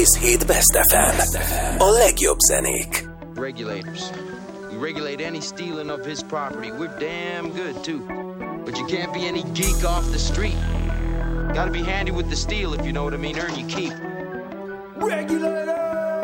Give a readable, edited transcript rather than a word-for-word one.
Hit Best FM. A legjobb zenék. Regulators. We regulate any stealing of his property. We're damn good, too. But you can't be any geek off the street. Gotta be handy with the steel, if you know what I mean. Earn your keep. Regulators!